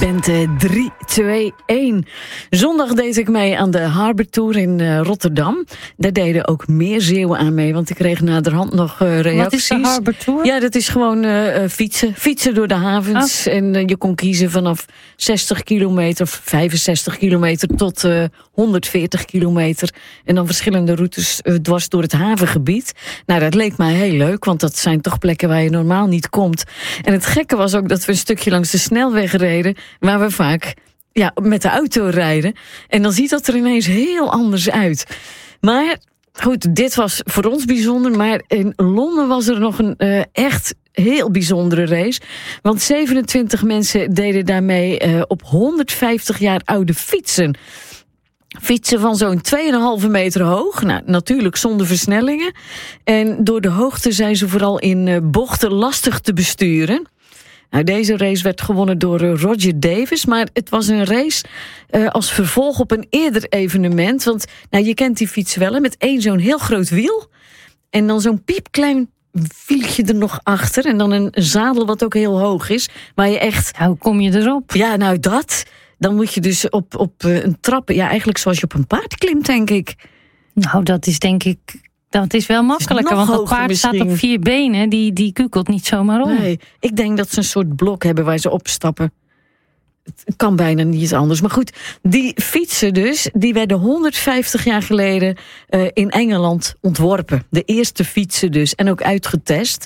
Bente 3, 2, 1. Zondag deed ik mee aan de Harbour Tour in Rotterdam. Daar deden ook meer Zeeuwen aan mee, want ik kreeg naderhand nog reacties. Wat is de Harbour Tour? Ja, dat is gewoon fietsen. Fietsen door de havens. Oh. En je kon kiezen vanaf 60 kilometer of 65 kilometer tot 140 kilometer. En dan verschillende routes dwars door het havengebied. Nou, dat leek mij heel leuk, want dat zijn toch plekken waar je normaal niet komt. En het gekke was ook dat we een stukje langs de snelweg reden, waar we vaak met de auto rijden. En dan ziet dat er ineens heel anders uit. Maar goed, dit was voor ons bijzonder. Maar in Londen was er nog een echt heel bijzondere race. Want 27 mensen deden daarmee op 150 jaar oude fietsen. Fietsen van zo'n 2,5 meter hoog. Nou, natuurlijk zonder versnellingen. En door de hoogte zijn ze vooral in bochten lastig te besturen. Nou, deze race werd gewonnen door Roger Davis. Maar het was een race als vervolg op een eerder evenement. Want je kent die fiets wel, hè, met één zo'n heel groot wiel. En dan zo'n piepklein wieltje er nog achter. En dan een zadel wat ook heel hoog is. Waar je echt... Hoe kom je erop? Ja, nou dat. Dan moet je dus op een trap... Ja, eigenlijk zoals je op een paard klimt, denk ik. Nou, dat is denk ik... Dat is wel makkelijker, want dat paard staat op 4 benen. Die kukelt niet zomaar om. Nee, ik denk dat ze een soort blok hebben waar ze opstappen. Het kan bijna niet anders. Maar goed, die fietsen dus, die werden 150 jaar geleden in Engeland ontworpen. De eerste fietsen dus, en ook uitgetest.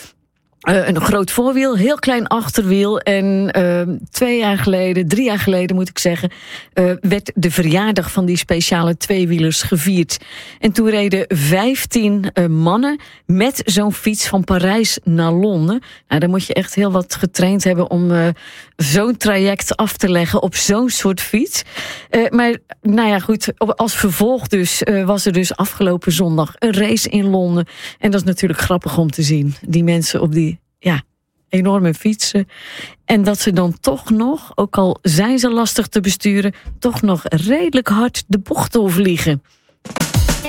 Een groot voorwiel, heel klein achterwiel. En 3 jaar geleden moet ik zeggen, werd de verjaardag van die speciale tweewielers gevierd. En toen reden 15 mannen met zo'n fiets van Parijs naar Londen. Nou, dan moet je echt heel wat getraind hebben om zo'n traject af te leggen op zo'n soort fiets. Maar nou ja, goed, als vervolg dus was er dus afgelopen zondag een race in Londen. En dat is natuurlijk grappig om te zien. Die mensen op die enorme fietsen. En dat ze dan toch nog, ook al zijn ze lastig te besturen, toch nog redelijk hard de bocht doorvliegen.